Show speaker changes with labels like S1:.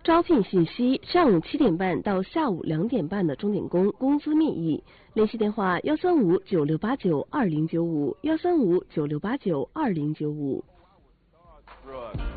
S1: 招聘信息：上午7点半到下午2点半的钟点工，工资面议。联系电话：13596892095，13596892095。